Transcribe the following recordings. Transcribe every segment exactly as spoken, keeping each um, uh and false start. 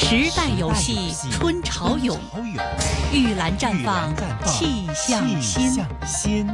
时代有戏春潮涌，玉兰绽放气象新。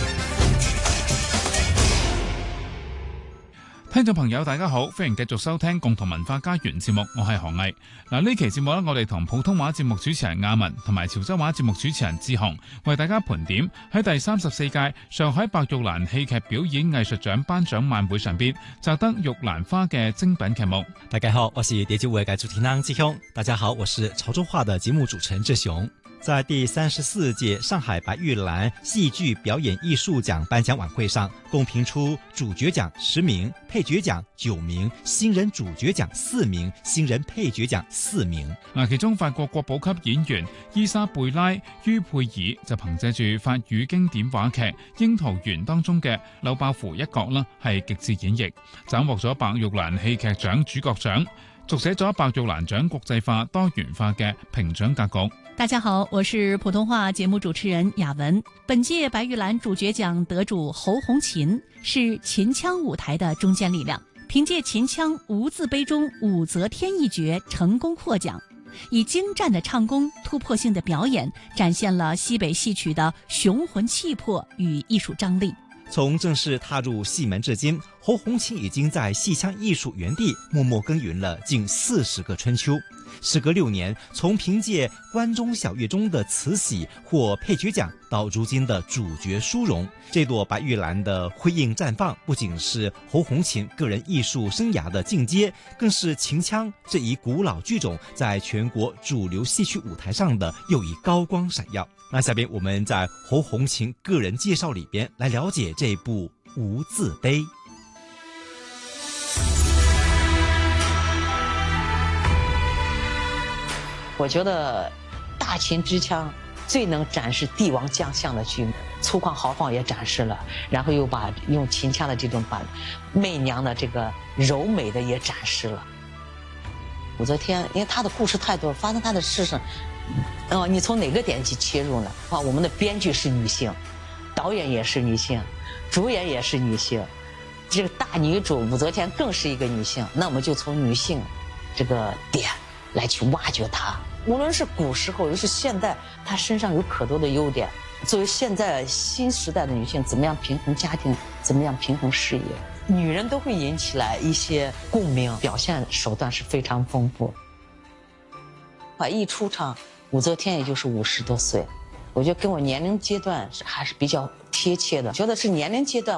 聽眾朋友大家好，歡迎繼續收聽共同文化家園節目，我係何毅。嗱，呢期節目咧，我哋同普通話節目主持人亞文同埋潮州話節目主持人志雄為大家盤點喺第三十四屆上海白玉蘭戲劇表演藝術獎頒獎晚會上邊摘得玉蘭花嘅精品劇目。 大家好，我是蝶之舞嘅主持人志雄。大家好，我是潮州話的節目主持人志雄。在第三十四屆上海白玉蘭戲劇表演藝術獎頒獎晚會上，共評出主角獎十名、配角獎九名、新人主角獎四名、新人配角獎四名。 嗱，其中法國國寶級演員伊莎貝拉于佩爾就憑借住法語經典話劇《櫻桃園》當中嘅柳爆符一角啦，係極致演繹，斬獲咗白玉蘭戲劇獎主角獎，續寫咗白玉蘭獎國際化多元化嘅評獎格局。 大家好，我是普通話節目主持人雅文。本屆白玉蘭主角獎得主侯紅琴是秦腔舞台的中堅力量，憑借秦腔《無字碑》中武則天一角成功獲獎，以精湛的唱功、突破性的表演，展現了西北戲曲的雄渾氣魄與藝術張力。 從正式踏入戲門至今，侯紅琴已經在戲腔藝術園地默默耕耘了近四十個春秋。時隔六年，從憑借關中小月中的慈禧獲配角獎，到如今的主角殊榮，這朵白玉蘭的輝映綻放，不僅是侯紅琴個人藝術生涯的進階，更是秦腔這一古老劇種在全國主流戲曲舞台上的又一高光閃耀。那下邊我們在侯紅琴個人介紹裏邊來了解這部《無字碑》。 我覺得大秦之腔最能展示帝王將相的劇目，粗獷豪放也展示了，然後又把用秦腔的這種把媚娘的這個柔美的也展示了。武則天，因為她的故事太多，發生她的事上，哦，你從哪個點去切入呢？啊，我們的編劇是女性，導演也是女性，主演也是女性，這個大女主武則天更是一個女性，那我們就從女性這個點來去挖掘她，無論是古時候，尤其是現代，她身上有可多的優點。作為現在新時代的女性，怎麼樣平衡家庭，怎麼樣平衡事業，女人都會引起來一些共鳴，表現手段是非常豐富。啊，一出場，武則天也就是五十多歲，我覺得跟我年齡階段是還是比較貼切的，覺得是年齡階段。